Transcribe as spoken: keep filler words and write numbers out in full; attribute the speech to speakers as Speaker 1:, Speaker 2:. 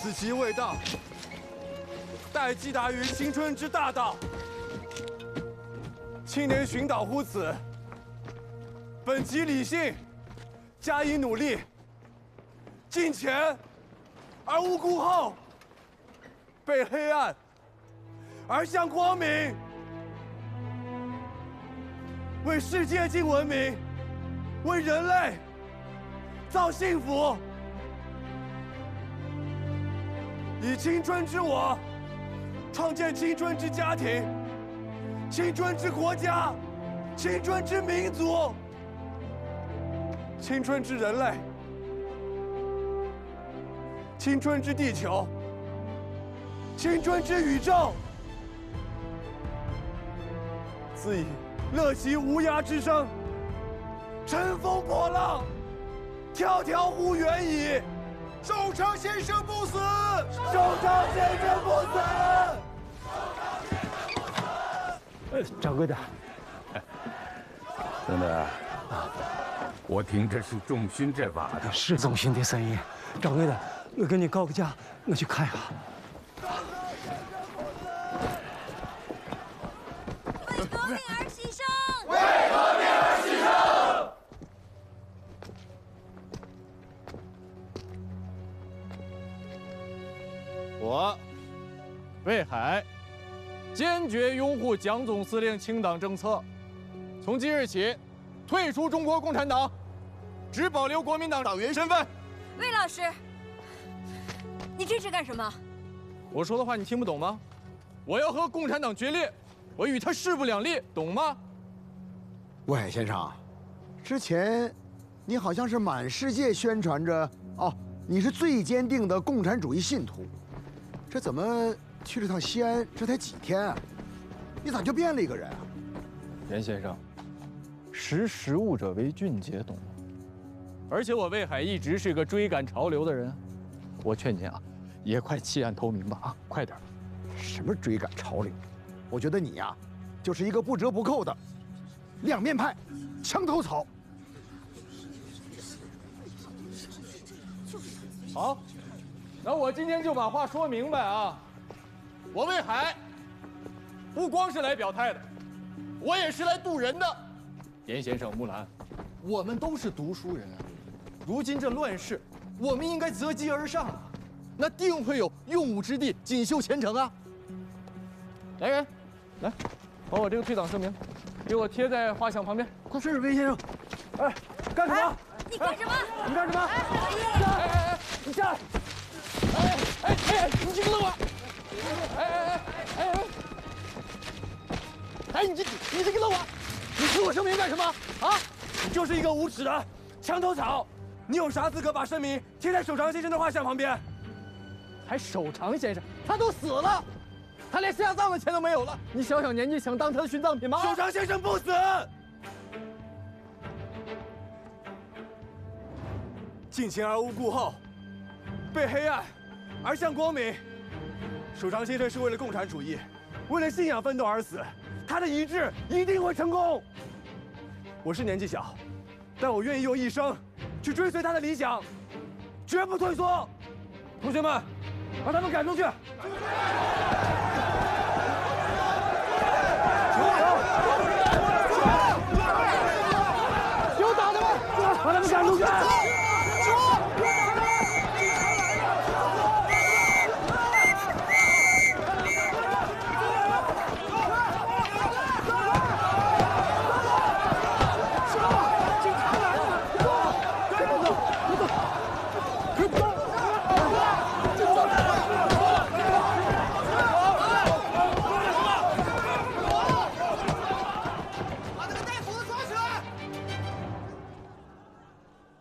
Speaker 1: 此其未到，待既达于青春之大道。青年寻导乎此，本其理性，加以努力。进前而无顾后，背黑暗而向光明。为世界尽文明，为人类造幸福。以青春之我，创建青春之家庭，青春之国家，青春之民族，青春之人类，青春之地球，青春之宇宙。自以乐其无涯之声，乘风破浪，迢迢乎远矣。
Speaker 2: 寿昌先生不死！
Speaker 1: 寿昌先生不死！
Speaker 3: 呃，掌柜的，
Speaker 4: 真的，我听这是众勋这把的，
Speaker 3: 是宗勋的声音。掌柜的，我跟你告个假，我去看一下。
Speaker 5: 为革命而牺牲！
Speaker 2: 为革命而牺牲！
Speaker 6: 我，魏海，坚决拥护蒋总司令清党政策，从即日起，退出中国共产党，只保留国民党党员身份。
Speaker 5: 魏老师，你这是干什么？
Speaker 6: 我说的话你听不懂吗？我要和共产党决裂，我与他势不两立，懂吗？
Speaker 2: 魏海先生，之前你好像是满世界宣传着哦，你是最坚定的共产主义信徒，这怎么去了趟西安，这才几天啊？你咋就变了一个人啊？
Speaker 6: 严先生，识时务者为俊杰，懂吗？而且我魏海一直是个追赶潮流的人，我劝您啊，也快弃暗投明吧啊，快点！
Speaker 2: 什么追赶潮流？我觉得你呀、啊，就是一个不折不扣的两面派，墙头草。
Speaker 6: 好，那我今天就把话说明白啊！我魏海不光是来表态的，我也是来渡人的。严先生、木兰，我们都是读书人啊。如今这乱世，我们应该择机而上啊，那定会有用武之地，锦绣前程啊！来人，来，把我这个退党声明给我贴在画像旁边，快！
Speaker 3: 是魏先生。哎，干什么？
Speaker 5: 哎、你干什么？
Speaker 3: 你干什么？
Speaker 5: 哎
Speaker 3: 哎哎哎，你下来！
Speaker 6: 哎哎哎，你这个愣我！哎哎哎哎哎！哎，你这你这个愣我！你贴我声明干什么啊？
Speaker 1: 你就是一个无耻的墙头草！你有啥资格把声明贴在守长先生的画像旁边？
Speaker 6: 还守长先生，他都死了，他连下葬的钱都没有了。你小小年纪想当他的殉葬品吗？
Speaker 1: 守长先生不死，进前而无顾后，背黑暗而向光明。守长先生是为了共产主义，为了信仰奋斗而死，他的遗志一定会成功。我是年纪小，但我愿意用一生去追随他的理想，绝不退缩。同学们，把他们赶出去！
Speaker 3: 有打的吗？把他们赶出去！
Speaker 2: 快走！